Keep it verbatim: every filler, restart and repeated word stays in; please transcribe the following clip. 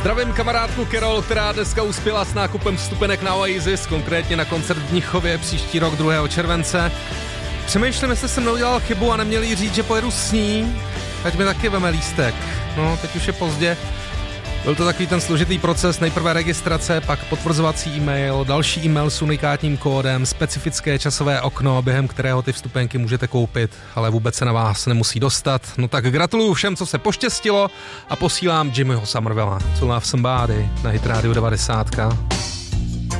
Zdravím kamarádku Carol, která dneska uspěla s nákupem vstupenek na Oasis, konkrétně na koncert v Mnichově příští rok druhého července. Přemýšlím, jestli jsem neudělal chybu a neměl jí říct, že pojedu s ní, ať mi taky veme lístek. No, teď už je pozdě. Byl to takový ten složitý proces, nejprve registrace, pak potvrzovací e-mail, další e-mail s unikátním kódem, specifické časové okno, během kterého ty vstupenky můžete koupit, ale vůbec se na vás nemusí dostat. No tak gratuluju všem, co se poštěstilo a posílám Jimmyho Somervilla. To Love Somebody na Hit Radio devadesát.